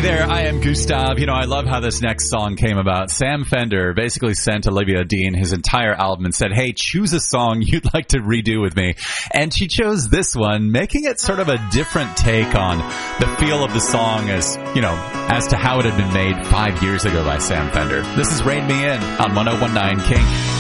there, I am Gustav. I love how this next song came about. Sam Fender basically sent Olivia Dean his entire album and said, hey, choose a song you'd like to redo with me. And she chose this one, making it sort of a different take on the feel of the song as to how it had been made 5 years ago by Sam Fender. This is Rain Me In on 101.9 King.